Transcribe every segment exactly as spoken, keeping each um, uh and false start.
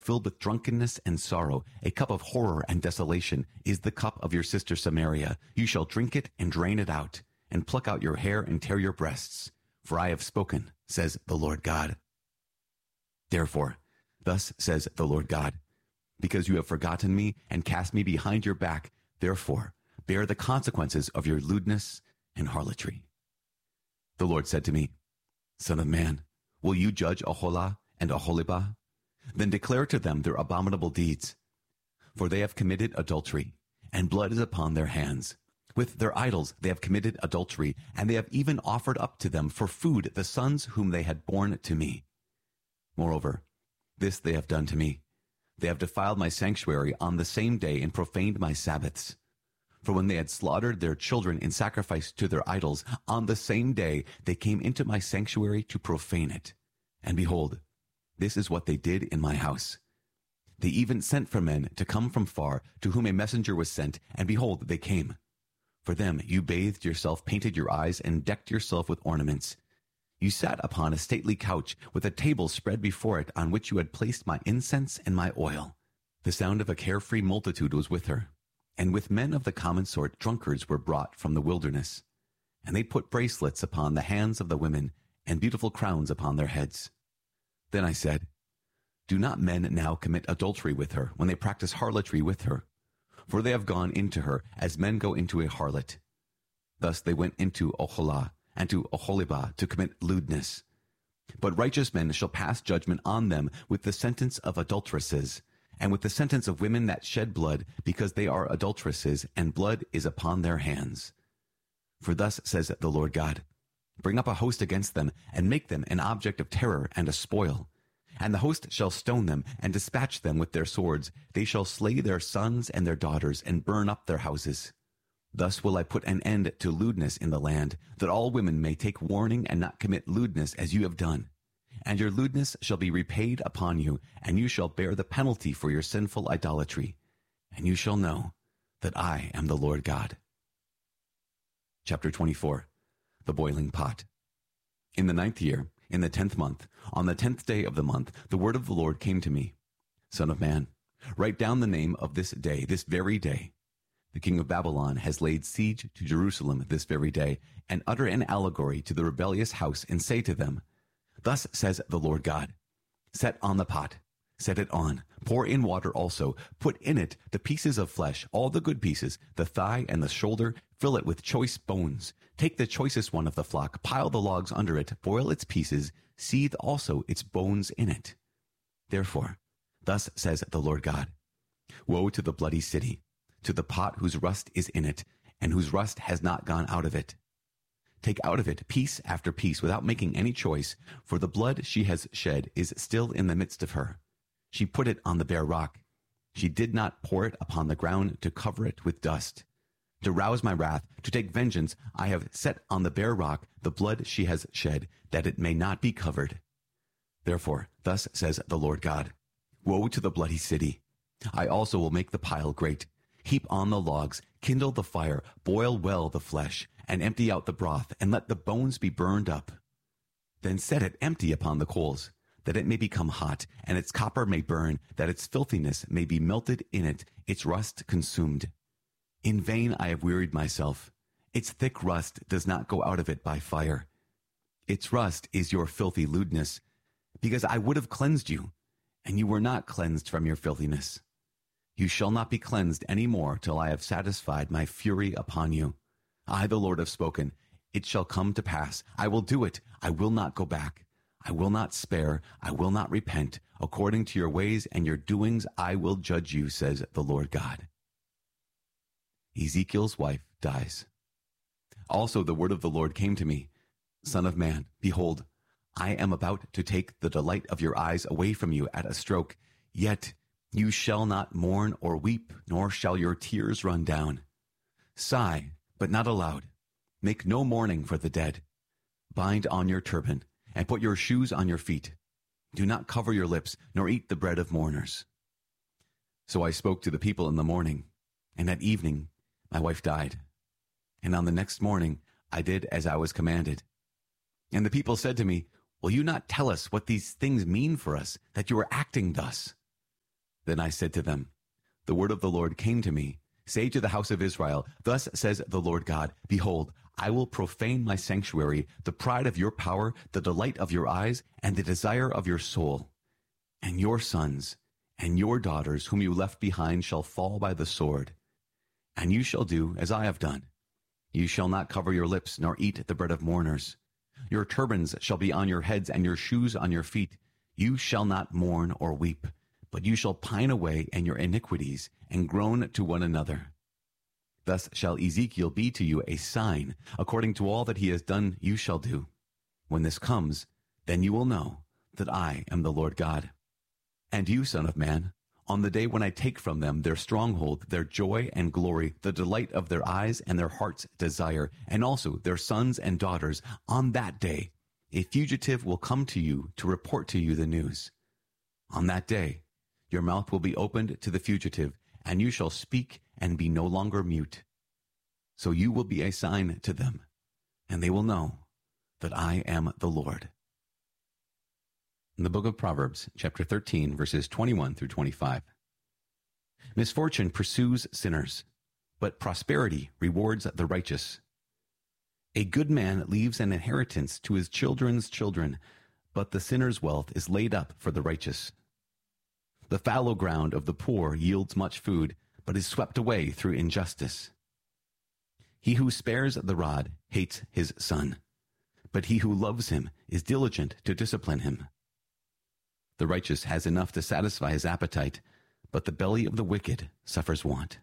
filled with drunkenness and sorrow, a cup of horror and desolation is the cup of your sister Samaria. You shall drink it and drain it out, and pluck out your hair and tear your breasts. For I have spoken, says the Lord God. Therefore, thus says the Lord God, because you have forgotten me and cast me behind your back, therefore bear the consequences of your lewdness and harlotry. The Lord said to me, Son of man, will you judge Oholah and Oholibah? Then declare to them their abominable deeds. For they have committed adultery, and blood is upon their hands. With their idols they have committed adultery, and they have even offered up to them for food the sons whom they had borne to me. Moreover, this they have done to me. They have defiled my sanctuary on the same day and profaned my Sabbaths. For when they had slaughtered their children in sacrifice to their idols, on the same day they came into my sanctuary to profane it. And behold, this is what they did in my house. They even sent for men to come from far, to whom a messenger was sent, and behold, they came. For them you bathed yourself, painted your eyes, and decked yourself with ornaments. You sat upon a stately couch, with a table spread before it, on which you had placed my incense and my oil. The sound of a carefree multitude was with her. And with men of the common sort drunkards were brought from the wilderness. And they put bracelets upon the hands of the women, and beautiful crowns upon their heads. Then I said, Do not men now commit adultery with her, when they practice harlotry with her? For they have gone into her, as men go into a harlot. Thus they went into Oholah, and to Oholibah, to commit lewdness. But righteous men shall pass judgment on them with the sentence of adulteresses, and with the sentence of women that shed blood, because they are adulteresses, and blood is upon their hands. For thus says the Lord God, Bring up a host against them, and make them an object of terror and a spoil. And the host shall stone them, and dispatch them with their swords. They shall slay their sons and their daughters, and burn up their houses. Thus will I put an end to lewdness in the land, that all women may take warning and not commit lewdness as you have done. And your lewdness shall be repaid upon you, and you shall bear the penalty for your sinful idolatry. And you shall know that I am the Lord God. Chapter twenty-four. The Boiling Pot. In the ninth year, in the tenth month, on the tenth day of the month, the word of the Lord came to me. Son of man, write down the name of this day, this very day. The king of Babylon has laid siege to Jerusalem this very day, and utter an allegory to the rebellious house, and say to them, Thus says the Lord God, Set on the pot, set it on, pour in water also, put in it the pieces of flesh, all the good pieces, the thigh and the shoulder, fill it with choice bones. Take the choicest one of the flock, pile the logs under it, boil its pieces, seethe also its bones in it. Therefore, thus says the Lord God, Woe to the bloody city, to the pot whose rust is in it, and whose rust has not gone out of it. Take out of it piece after piece without making any choice, for the blood she has shed is still in the midst of her. She put it on the bare rock. She did not pour it upon the ground to cover it with dust. To rouse my wrath, to take vengeance, I have set on the bare rock the blood she has shed, that it may not be covered. Therefore, thus says the Lord God, Woe to the bloody city! I also will make the pile great. Heap on the logs, kindle the fire, boil well the flesh, and empty out the broth, and let the bones be burned up. Then set it empty upon the coals, that it may become hot, and its copper may burn, that its filthiness may be melted in it, its rust consumed. In vain I have wearied myself. Its thick rust does not go out of it by fire. Its rust is your filthy lewdness, because I would have cleansed you, and you were not cleansed from your filthiness. You shall not be cleansed any more till I have satisfied my fury upon you. I, the Lord, have spoken. It shall come to pass. I will do it. I will not go back. I will not spare. I will not repent. According to your ways and your doings, I will judge you, says the Lord God. Ezekiel's wife dies. Also the word of the Lord came to me. Son of man, behold, I am about to take the delight of your eyes away from you at a stroke. Yet you shall not mourn or weep, nor shall your tears run down. Sigh, but not aloud. Make no mourning for the dead. Bind on your turban, and put your shoes on your feet. Do not cover your lips, nor eat the bread of mourners. So I spoke to the people in the morning, and at evening my wife died. And on the next morning I did as I was commanded. And the people said to me, Will you not tell us what these things mean for us, that you are acting thus? Then I said to them, the word of the Lord came to me. Say to the house of Israel, thus says the Lord God, behold, I will profane my sanctuary, the pride of your power, the delight of your eyes, and the desire of your soul. And your sons and your daughters whom you left behind shall fall by the sword. And you shall do as I have done. You shall not cover your lips, nor eat the bread of mourners. Your turbans shall be on your heads, and your shoes on your feet. You shall not mourn or weep, but you shall pine away in your iniquities, and groan to one another. Thus shall Ezekiel be to you a sign. According to all that he has done, you shall do. When this comes, then you will know that I am the Lord God. And you, son of man, on the day when I take from them their stronghold, their joy and glory, the delight of their eyes and their heart's desire, and also their sons and daughters, on that day a fugitive will come to you to report to you the news. On that day your mouth will be opened to the fugitive, and you shall speak and be no longer mute. So you will be a sign to them, and they will know that I am the Lord. In the book of Proverbs, chapter thirteen, verses twenty-one through twenty-five. Misfortune pursues sinners, but prosperity rewards the righteous. A good man leaves an inheritance to his children's children, but the sinner's wealth is laid up for the righteous. The fallow ground of the poor yields much food, but is swept away through injustice. He who spares the rod hates his son, but he who loves him is diligent to discipline him. The righteous has enough to satisfy his appetite, but the belly of the wicked suffers want.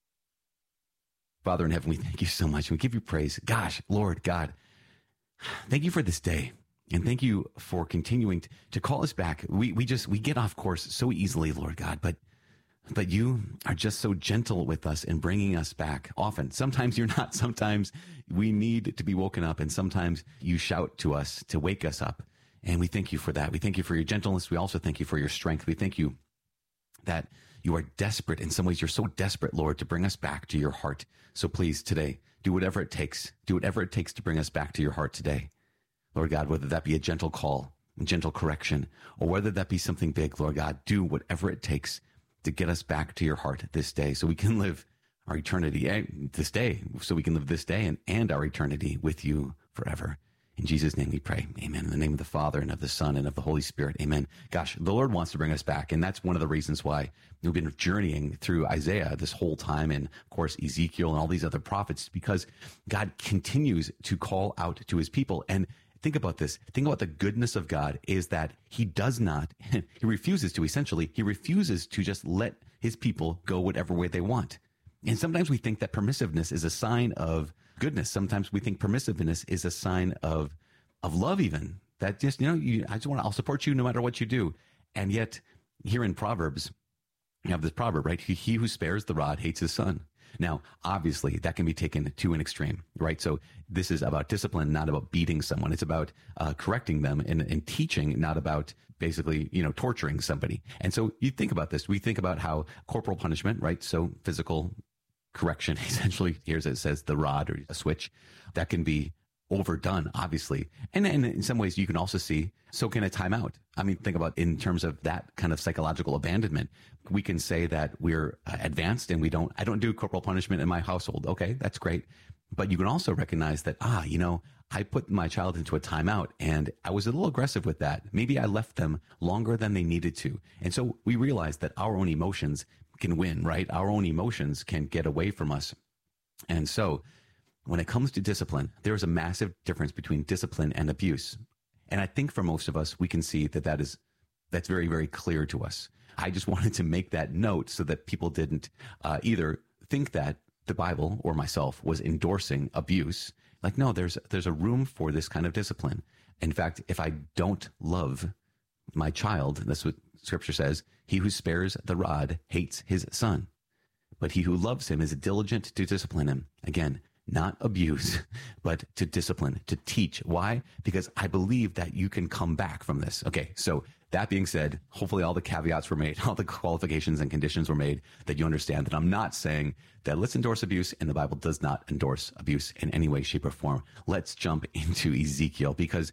Father in heaven, we thank you so much. We give you praise. Gosh, Lord God, thank you for this day. And thank you for continuing to, to call us back. We we just, we get off course so easily, Lord God, but but you are just so gentle with us in bringing us back often. Sometimes you're not. Sometimes we need to be woken up, and sometimes you shout to us to wake us up. And we thank you for that. We thank you for your gentleness. We also thank you for your strength. We thank you that you are desperate. In some ways, you're so desperate, Lord, to bring us back to your heart. So please, today, do whatever it takes. Do whatever it takes to bring us back to your heart today. Lord God, whether that be a gentle call, a gentle correction, or whether that be something big, Lord God, do whatever it takes to get us back to your heart this day so we can live our eternity eh, this day, so we can live this day and, and our eternity with you forever. In Jesus' name we pray. Amen. In the name of the Father and of the Son and of the Holy Spirit. Amen. Gosh, the Lord wants to bring us back. And that's one of the reasons why we've been journeying through Isaiah this whole time. And of course, Ezekiel and all these other prophets, because God continues to call out to his people. And think about this. Think about the goodness of God is that he does not, he refuses to essentially, he refuses to just let his people go whatever way they want. And sometimes we think that permissiveness is a sign of goodness. Sometimes we think permissiveness is a sign of of love, even that just, you know, you, I just want to, I'll support you no matter what you do. And yet here in Proverbs, you have this proverb, right? He, he who spares the rod hates his son. Now, obviously, that can be taken to an extreme, right? So this is about discipline, not about beating someone. It's about uh, correcting them and, and teaching, not about basically, you know, torturing somebody. And so you think about this. We think about how corporal punishment, right? So physical correction, essentially, here's it says the rod or a switch, that can be overdone, obviously. And, and in some ways you can also see, so can a timeout. I mean, think about in terms of that kind of psychological abandonment. We can say that we're uh, advanced and we don't, I don't do corporal punishment in my household. Okay, that's great. But you can also recognize that, ah, you know, I put my child into a timeout and I was a little aggressive with that. Maybe I left them longer than they needed to. And so we realize that our own emotions can win, right? Our own emotions can get away from us. And so when it comes to discipline, there's a massive difference between discipline and abuse. And I think for most of us, we can see that that is, that's very, very clear to us. I just wanted to make that note so that people didn't uh, either think that the Bible or myself was endorsing abuse. Like, no, there's, there's a room for this kind of discipline. In fact, if I don't love my child, that's what Scripture says, he who spares the rod hates his son, but he who loves him is diligent to discipline him. Again, not abuse, but to discipline, to teach. Why? Because I believe that you can come back from this. Okay, so that being said, hopefully all the caveats were made, all the qualifications and conditions were made, that you understand that I'm not saying that let's endorse abuse, and the Bible does not endorse abuse in any way, shape, or form. Let's jump into Ezekiel, because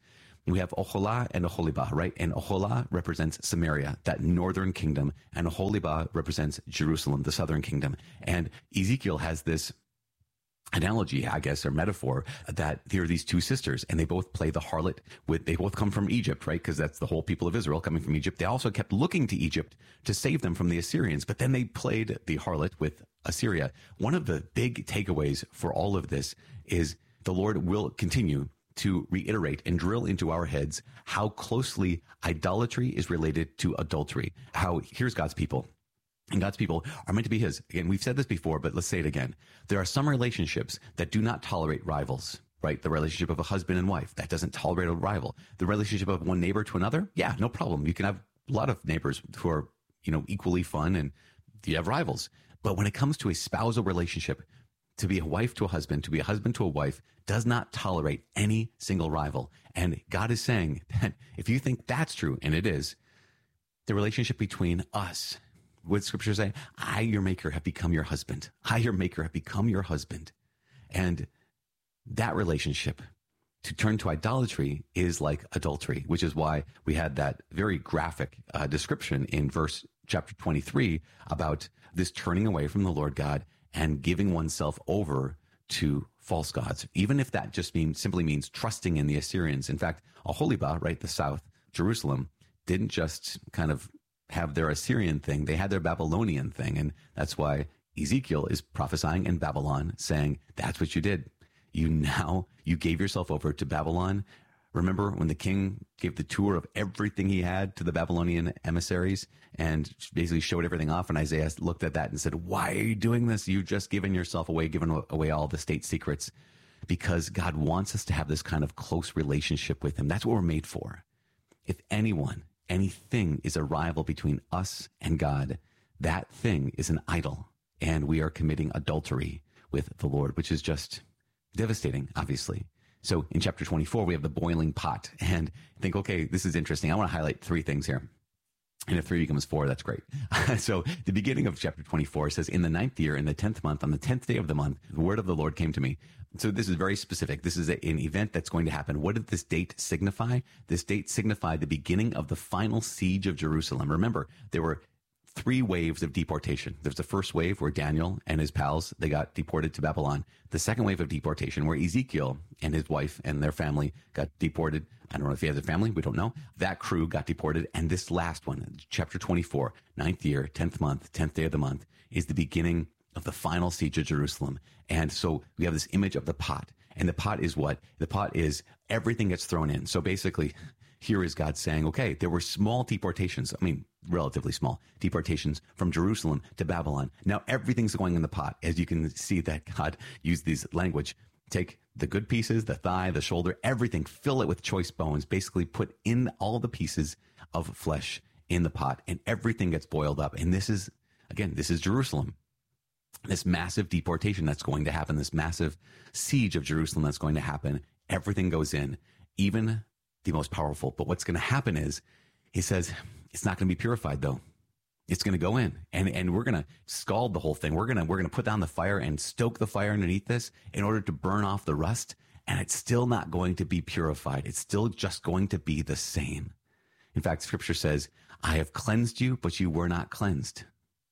we have Oholah and Oholibah, right? And Oholah represents Samaria, that northern kingdom, and Oholibah represents Jerusalem, the southern kingdom. And Ezekiel has this analogy, I guess, or metaphor, that there are these two sisters and they both play the harlot with, they both come from Egypt, right? Because that's the whole people of Israel coming from Egypt. They also kept looking to Egypt to save them from the Assyrians, but then they played the harlot with Assyria. One of the big takeaways for all of this is the Lord will continue to reiterate and drill into our heads how closely idolatry is related to adultery. How here's God's people. And God's people are meant to be his. Again, we've said this before, but let's say it again. There are some relationships that do not tolerate rivals, right? The relationship of a husband and wife, that doesn't tolerate a rival. The relationship of one neighbor to another, yeah, no problem. You can have a lot of neighbors who are, you know, equally fun, and you have rivals. But when it comes to a spousal relationship, to be a wife to a husband, to be a husband to a wife, does not tolerate any single rival. And God is saying that if you think that's true, and it is, the relationship between us, what scripture say? I, your maker, have become your husband. I, your maker, have become your husband. And that relationship, to turn to idolatry, is like adultery, which is why we had that very graphic uh, description in verse chapter twenty-three about this turning away from the Lord God and giving oneself over to false gods, even if that just means simply means trusting in the Assyrians. In fact, Oholibah, right, the south, Jerusalem, didn't just kind of have their Assyrian thing. They had their Babylonian thing. And that's why Ezekiel is prophesying in Babylon, saying, that's what you did. You now, you gave yourself over to Babylon. Remember when the king gave the tour of everything he had to the Babylonian emissaries and basically showed everything off? And Isaiah looked at that and said, why are you doing this? You've just given yourself away, given away all the state secrets. Because God wants us to have this kind of close relationship with him. That's what we're made for. If anyone, anything is a rival between us and God, that thing is an idol. And we are committing adultery with the Lord, which is just devastating, obviously. So in chapter twenty-four, we have the boiling pot, and think, okay, this is interesting. I want to highlight three things here. And if three becomes four, that's great. So the beginning of chapter twenty-four says, in the ninth year, in the tenth month, on the tenth day of the month, the word of the Lord came to me. So this is very specific. This is a, an event that's going to happen. What did this date signify? This date signified the beginning of the final siege of Jerusalem. Remember, there were three waves of deportation. There's the first wave where Daniel and his pals, they got deported to Babylon. The second wave of deportation where Ezekiel and his wife and their family got deported. I don't know if he has a family. We don't know. That crew got deported. And this last one, chapter twenty-four, ninth year, tenth month, tenth day of the month, is the beginning of the final siege of Jerusalem. And so we have this image of the pot. And the pot is what? The pot is everything gets thrown in. So basically, here is God saying, okay, there were small deportations. I mean, relatively small deportations from Jerusalem to Babylon. Now everything's going in the pot. As you can see that God used this language. Take the good pieces, the thigh, the shoulder, everything, fill it with choice bones, basically put in all the pieces of flesh in the pot, and everything gets boiled up. And this is, again, this is Jerusalem. This massive deportation that's going to happen, this massive siege of Jerusalem that's going to happen. Everything goes in, even the most powerful. But what's going to happen is, he says, it's not going to be purified though. It's going to go in, and, and we're going to scald the whole thing. We're going to, we're going to put down the fire and stoke the fire underneath this in order to burn off the rust. And it's still not going to be purified. It's still just going to be the same. In fact, scripture says, I have cleansed you, but you were not cleansed.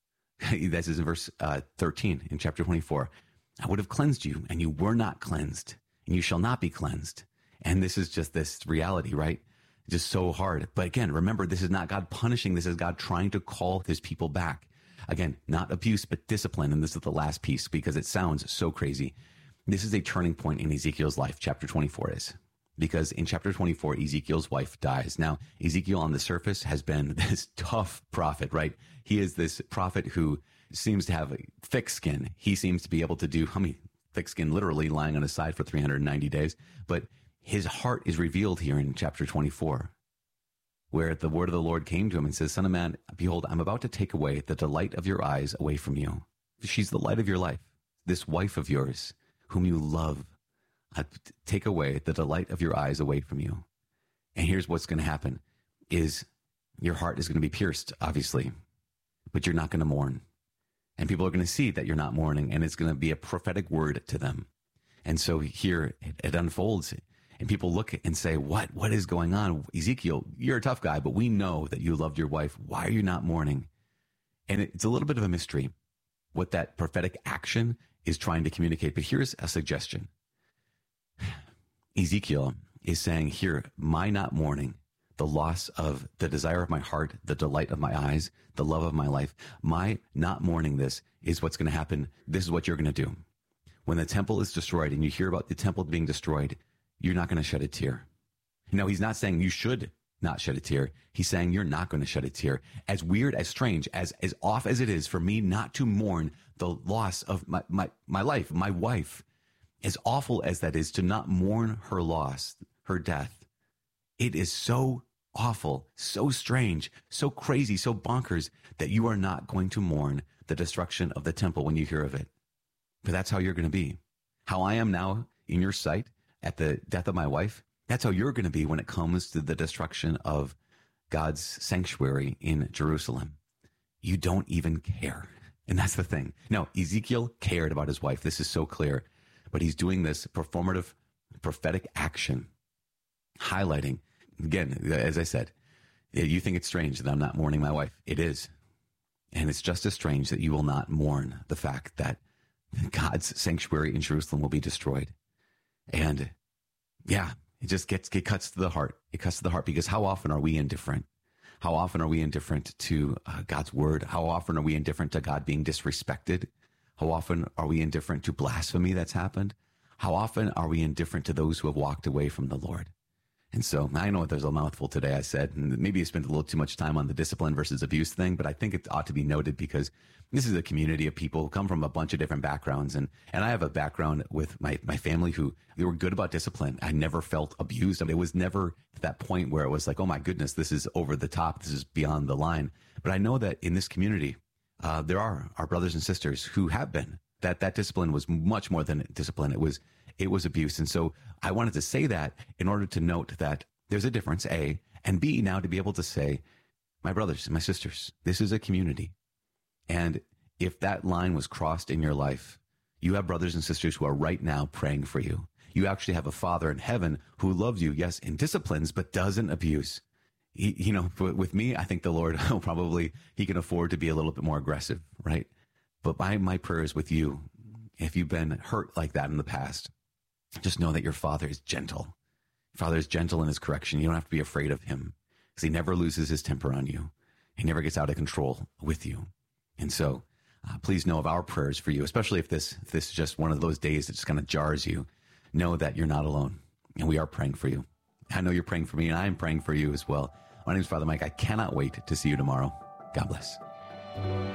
This is in verse uh, thirteen in chapter twenty-four. I would have cleansed you, and you were not cleansed, and you shall not be cleansed. And this is just this reality, right? Just so hard. But again, remember, this is not God punishing. This is God trying to call his people back. Again, not abuse, but discipline. And this is the last piece because it sounds so crazy. This is a turning point in Ezekiel's life. Chapter twenty-four is. Because in chapter twenty-four, Ezekiel's wife dies. Now, Ezekiel on the surface has been this tough prophet, right? He is this prophet who seems to have a thick skin. He seems to be able to do, I mean, thick skin, literally lying on his side for three hundred ninety days. But his heart is revealed here in chapter twenty-four, where the word of the Lord came to him and says, Son of man, behold, I'm about to take away the delight of your eyes away from you. She's the light of your life. This wife of yours, whom you love, I take away the delight of your eyes away from you. And here's what's going to happen is your heart is going to be pierced, obviously, but you're not going to mourn. And people are going to see that you're not mourning, and it's going to be a prophetic word to them. And so here it, it unfolds. And people look and say, what, what is going on? Ezekiel, you're a tough guy, but we know that you loved your wife. Why are you not mourning? And it's a little bit of a mystery what that prophetic action is trying to communicate. But here's a suggestion. Ezekiel is saying here, my not mourning, the loss of the desire of my heart, the delight of my eyes, the love of my life, my not mourning this is what's going to happen. This is what you're going to do. When the temple is destroyed and you hear about the temple being destroyed, you're not going to shed a tear. No, he's not saying you should not shed a tear. He's saying you're not going to shed a tear. As weird, as strange, as, as off as it is for me not to mourn the loss of my, my, my life, my wife, as awful as that is to not mourn her loss, her death, it is so awful, so strange, so crazy, so bonkers that you are not going to mourn the destruction of the temple when you hear of it. But that's how you're going to be. How I am now in your sight at the death of my wife, that's how you're going to be when it comes to the destruction of God's sanctuary in Jerusalem. You don't even care. And that's the thing. No, Ezekiel cared about his wife. This is so clear. But he's doing this performative, prophetic action, highlighting, again, as I said, you think it's strange that I'm not mourning my wife. It is. And it's just as strange that you will not mourn the fact that God's sanctuary in Jerusalem will be destroyed. And yeah, it just gets, it cuts to the heart. It cuts to the heart because how often are we indifferent? How often are we indifferent to uh, God's word? How often are we indifferent to God being disrespected? How often are we indifferent to blasphemy that's happened? How often are we indifferent to those who have walked away from the Lord? And so I know there's a mouthful today, I said, and maybe I spent a little too much time on the discipline versus abuse thing, but I think it ought to be noted because this is a community of people who come from a bunch of different backgrounds. And, and I have a background with my, my family who they were good about discipline. I never felt abused. I mean, it was never at that point where it was like, oh my goodness, this is over the top. This is beyond the line. But I know that in this community, uh, there are our brothers and sisters who have been, that that discipline was much more than discipline. It was It was abuse. And so I wanted to say that in order to note that there's a difference, A, and B, now to be able to say, my brothers and my sisters, this is a community. And if that line was crossed in your life, you have brothers and sisters who are right now praying for you. You actually have a Father in heaven who loves you, yes, in disciplines, but doesn't abuse. He, you know, with me, I think the Lord will probably, he can afford to be a little bit more aggressive, right? But my, my prayer is with you. If you've been hurt like that in the past, just know that your Father is gentle. Your Father is gentle in his correction. You don't have to be afraid of him because he never loses his temper on you. He never gets out of control with you. And so uh, please know of our prayers for you, especially if this, if this is just one of those days that just kind of jars you. Know that you're not alone, and we are praying for you. I know you're praying for me, and I am praying for you as well. My name is Father Mike. I cannot wait to see you tomorrow. God bless.